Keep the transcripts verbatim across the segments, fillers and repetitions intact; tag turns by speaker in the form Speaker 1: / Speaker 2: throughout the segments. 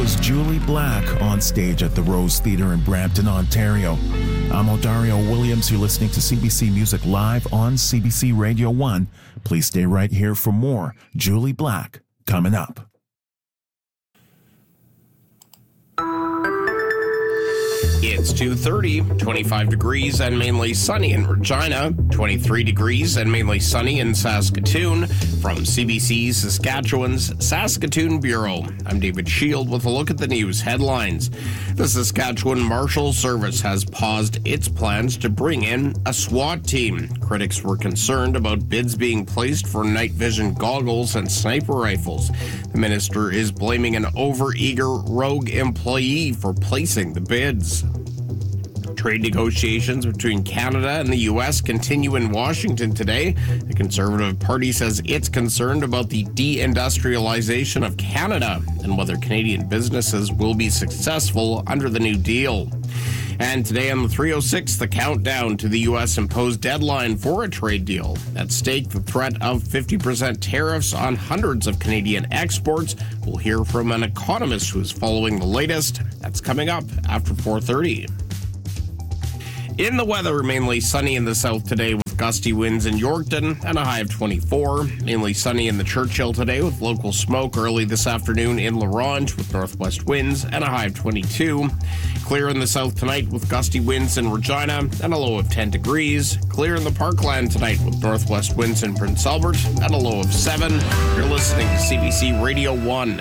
Speaker 1: was Julie Black on stage at the Rose Theatre in Brampton, Ontario. I'm Odario Williams. You're listening to C B C Music Live on C B C Radio one. Please stay right here for more Julie Black coming up.
Speaker 2: It's two thirty, twenty-five degrees and mainly sunny in Regina, twenty-three degrees and mainly sunny in Saskatoon. From C B C Saskatchewan's Saskatoon Bureau, I'm David Shield with a look at the news headlines. The Saskatchewan Marshal Service has paused its plans to bring in a SWAT team. Critics were concerned about bids being placed for night vision goggles and sniper rifles. The minister is blaming an overeager rogue employee for placing the bids. Trade negotiations between Canada and the U S continue in Washington today. The Conservative Party says it's concerned about the deindustrialization of Canada and whether Canadian businesses will be successful under the New Deal. And today on the three oh six, the countdown to the U S-imposed deadline for a trade deal. At stake, the threat of fifty percent tariffs on hundreds of Canadian exports. We'll hear from an economist who's following the latest. That's coming up after four thirty. In the weather, mainly sunny in the south today with gusty winds in Yorkton and a high of twenty-four. Mainly sunny in the Churchill today with local smoke early this afternoon in La Ronge with northwest winds and a high of twenty-two. Clear in the south tonight with gusty winds in Regina and a low of ten degrees. Clear in the Parkland tonight with northwest winds in Prince Albert and a low of seven. You're listening to C B C Radio one.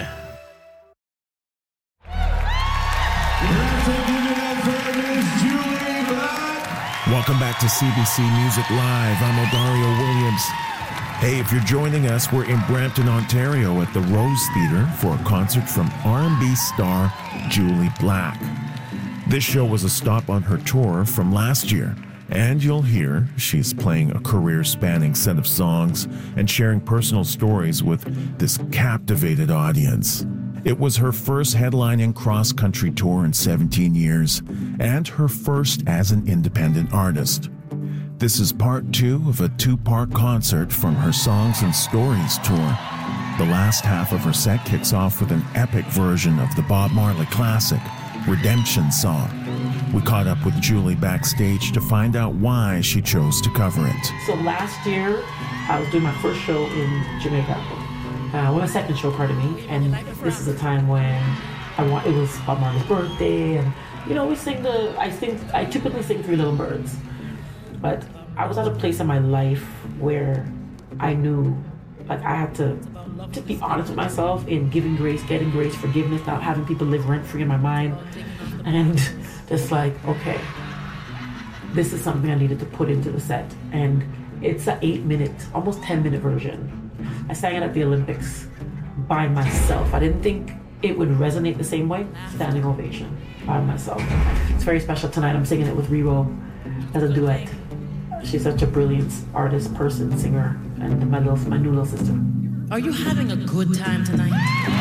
Speaker 1: Welcome back to C B C Music Live. I'm Odario Williams. Hey, if you're joining us, we're in Brampton, Ontario at the Rose Theatre for a concert from R and B star Julie Black. This show was a stop on her tour from last year, and you'll hear she's playing a career-spanning set of songs and sharing personal stories with this captivated audience. It was her first headlining cross-country tour in seventeen years, and her first as an independent artist. This is part two of a two-part concert from her Songs and Stories tour. The last half of her set kicks off with an epic version of the Bob Marley classic, Redemption Song. We caught up with Julie backstage to find out why she chose to cover it.
Speaker 3: So last year, I was doing my first show in Jamaica. Uh, well, my second show, pardon me, and this is a time when I want. It was Bob Marley's birthday, and you know we sing the. I sing. I typically sing Three Little Birds, but I was at a place in my life where I knew, like, I had to to be honest with myself in giving grace, getting grace, forgiveness, not having people live rent free in my mind, and just like, okay, this is something I needed to put into the set, and it's an eight minute, almost ten minute version. I sang it at the Olympics by myself. I didn't think it would resonate the same way. Standing ovation by myself. It's very special tonight. I'm singing it with Rero as a duet. She's such a brilliant artist, person, singer, and my little, my new little sister.
Speaker 4: Are you having a good time tonight?